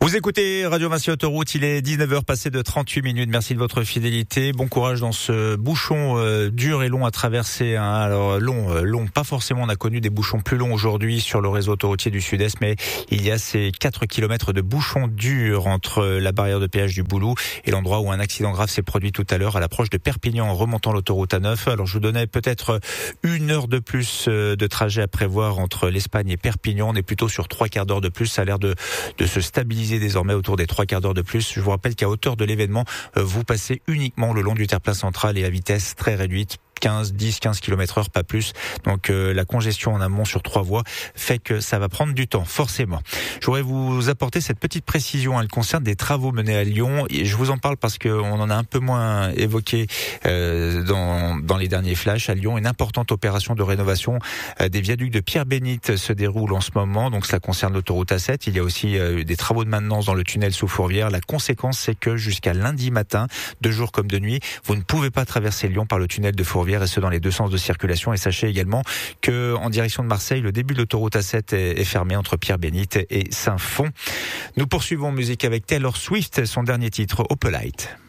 Vous écoutez Radio Vinci Autoroute, il est 19h passé de 38 minutes. Merci de votre fidélité. Bon courage dans ce bouchon dur et long à traverser. Alors long, pas forcément. On a connu des bouchons plus longs aujourd'hui sur le réseau autoroutier du Sud-Est, mais il y a ces 4 kilomètres de bouchons durs entre la barrière de péage du Boulou et l'endroit où un accident grave s'est produit tout à l'heure à l'approche de Perpignan en remontant l'autoroute A9. Alors je vous donnais peut-être 1 heure de plus de trajet à prévoir entre l'Espagne et Perpignan. On est plutôt sur 3 quarts d'heure de plus. Ça a l'air de se stabiliser désormais autour des 3 quarts d'heure de plus. Je vous rappelle qu'à hauteur de l'événement, vous passez uniquement le long du terre-plein central et à vitesse très réduite. 15 km/h, pas plus. Donc la congestion en amont sur 3 voies fait que ça va prendre du temps, forcément. Je voudrais vous apporter cette petite précision. Elle concerne des travaux menés à Lyon. Et je vous en parle parce qu'on en a un peu moins évoqué dans les derniers flashs. À Lyon, une importante opération de rénovation des viaducs de Pierre-Bénite se déroule en ce moment. Donc cela concerne l'autoroute A7. Il y a aussi des travaux de maintenance dans le tunnel sous Fourvière. La conséquence, c'est que jusqu'à lundi matin, de jour comme de nuit, vous ne pouvez pas traverser Lyon par le tunnel de Fourvière, et ce dans les deux sens de circulation. Et sachez également que en direction de Marseille, le début de l'autoroute A7 est fermé entre Pierre-Bénite et Saint-Fond. Nous poursuivons en musique avec Taylor Swift, son dernier titre, Opalite.